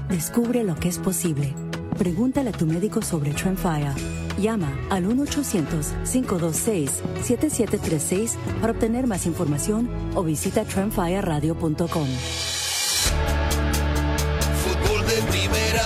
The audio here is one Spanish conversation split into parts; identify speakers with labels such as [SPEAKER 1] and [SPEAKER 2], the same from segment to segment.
[SPEAKER 1] Descubre lo que es posible. Pregúntale a tu médico sobre Tremfya. Llama al 1-800-526-7736 para obtener más información o visita tremfyaradio.com.
[SPEAKER 2] Fútbol de primera.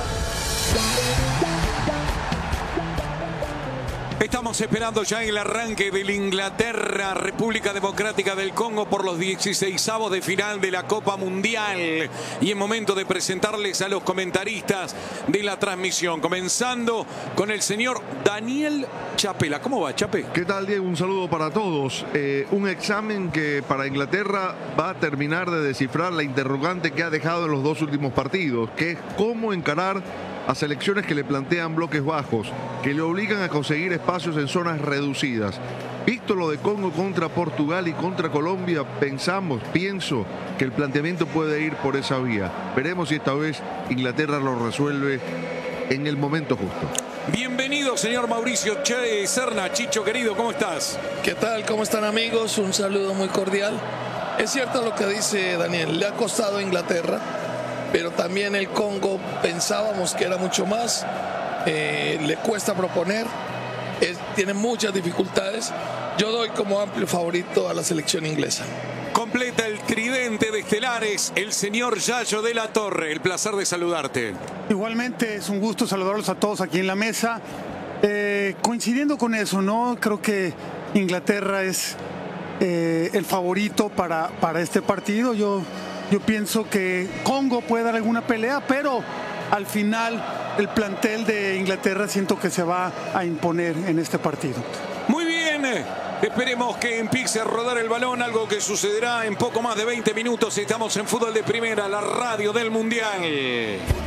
[SPEAKER 3] Estamos esperando ya el arranque del Inglaterra, República Democrática del Congo por los 16avos de final de la Copa Mundial. Y es momento de presentarles a los comentaristas de la transmisión, comenzando con el señor Daniel Chapela. ¿Cómo va, Chape?
[SPEAKER 4] ¿Qué tal, Diego? Un saludo para todos. Un examen que para Inglaterra va a terminar de descifrar la interrogante que ha dejado en los dos últimos partidos, que es cómo encarar a selecciones que le plantean bloques bajos, que le obligan a conseguir espacios en zonas reducidas. Visto lo de Congo contra Portugal y contra Colombia, pienso que el planteamiento puede ir por esa vía. Veremos si esta vez Inglaterra lo resuelve en el momento justo.
[SPEAKER 3] Bienvenido, señor Mauricio Serna. Chicho, querido, ¿cómo estás?
[SPEAKER 5] ¿Qué tal? ¿Cómo están, amigos? Un saludo muy cordial. Es cierto lo que dice Daniel, le ha costado a Inglaterra, pero también el Congo pensábamos que era mucho más, le cuesta proponer, tiene muchas dificultades. Yo doy como amplio favorito a la selección inglesa.
[SPEAKER 3] Completa el tridente de estelares, el señor Yayo de la Torre. El placer de saludarte.
[SPEAKER 6] Igualmente es un gusto saludarlos a todos aquí en la mesa. Coincidiendo con eso, ¿no? Creo que Inglaterra es el favorito para este partido. Yo pienso que Congo puede dar alguna pelea, pero al final el plantel de Inglaterra siento que se va a imponer en este partido.
[SPEAKER 3] Muy bien, esperemos que empiece a rodar el balón, algo que sucederá en poco más de 20 minutos. Estamos en Fútbol de Primera, la radio del Mundial.